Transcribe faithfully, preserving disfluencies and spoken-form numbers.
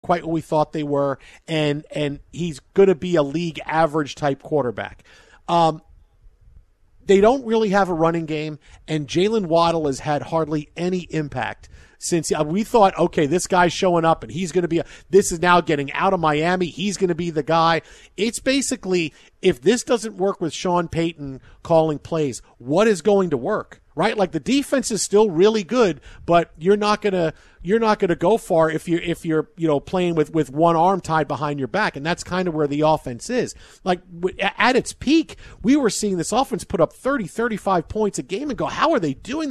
quite what we thought they were, and and he's going to be a league average type quarterback. Um, they don't really have a running game, and Jalen Waddle has had hardly any impact since uh, we thought, okay, this guy's showing up and he's going to be, a, this is now getting out of Miami. He's going to be the guy. It's basically, if this doesn't work with Sean Payton calling plays, what is going to work, right? Like the defense is still really good, but you're not going to, you're not going to go far if you're, if you're, you know, playing with, with one arm tied behind your back. And that's kind of where the offense is. Like at its peak, we were seeing this offense put up thirty, thirty-five points a game and go, how are they doing this?